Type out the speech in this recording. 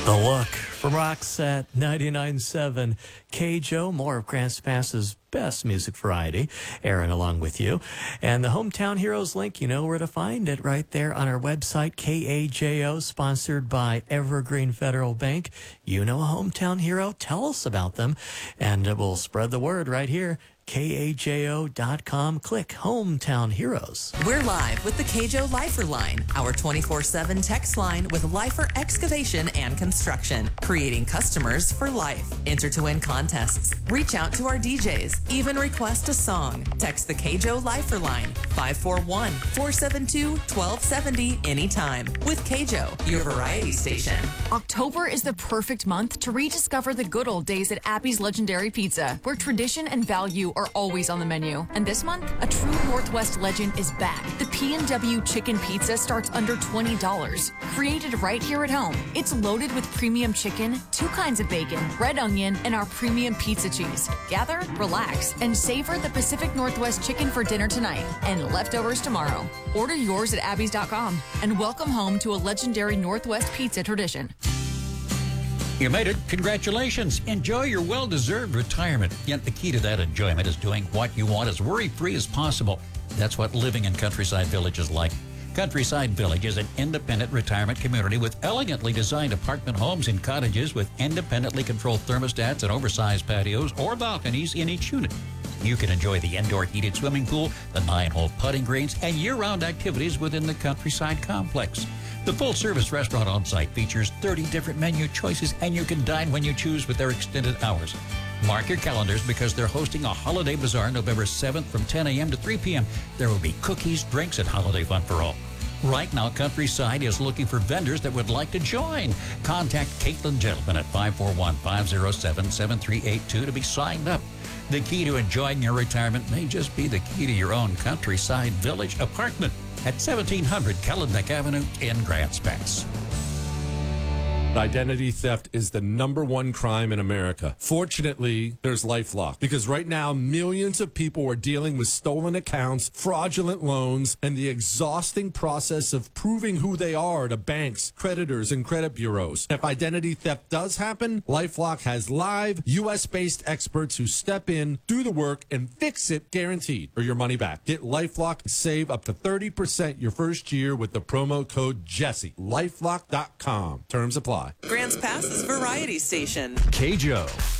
The Look from Roxette 99.7 KJO. More of Grants Pass's best music variety, Aaron along with you. And the Hometown Heroes link, you know where to find it, right there on our website, KAJO, sponsored by Evergreen Federal Bank. You know a hometown hero? Tell us about them, and we'll spread the word right here. KAJO.com. Click Hometown Heroes. We're live with the KJO Lifer Line, our 24/7 text line with Lifer Excavation and Construction, creating customers for life. Enter to win contests. Reach out to our DJs. Even request a song. Text the KJO Lifer Line, 541-472-1270 anytime. With KJO, your variety station. October is the perfect month to rediscover the good old days at Abby's Legendary Pizza, where tradition and value are always on the menu. And this month, a true Northwest legend is back. The P&W Chicken Pizza starts under $20. Created right here at home, it's loaded with premium chicken, 2 kinds of bacon, red onion, and our premium pizza cheese. Gather, relax, and savor the Pacific Northwest chicken for dinner tonight and leftovers tomorrow. Order yours at abbys.com and welcome home to a legendary Northwest pizza tradition. You made it. Congratulations. Enjoy your well-deserved retirement. Yet the key to that enjoyment is doing what you want as worry-free as possible. That's what living in Countryside Village is like. Countryside Village is an independent retirement community with elegantly designed apartment homes and cottages with independently controlled thermostats and oversized patios or balconies in each unit. You can enjoy the indoor heated swimming pool, the 9-hole putting greens, and year-round activities within the Countryside Complex. The full-service restaurant on site features 30 different menu choices, and you can dine when you choose with their extended hours. Mark your calendars because they're hosting a holiday bazaar November 7th from 10 a.m. to 3 p.m. There will be cookies, drinks, and holiday fun for all. Right now, Countryside is looking for vendors that would like to join. Contact Caitlin Gentleman at 541-507-7382 to be signed up. The key to enjoying your retirement may just be the key to your own Countryside Village apartment at 1700 Kellenbeck Avenue in Grants Pass. Identity theft is the #1 crime in America. Fortunately, there's LifeLock, because right now millions of people are dealing with stolen accounts, fraudulent loans, and the exhausting process of proving who they are to banks, creditors, and credit bureaus. If identity theft does happen, LifeLock has live U.S.-based experts who step in, do the work, and fix it guaranteed, or your money back. Get LifeLock and save up to 30% your first year with the promo code Jesse. LifeLock.com. Terms apply. Grants Pass's variety station. KJO.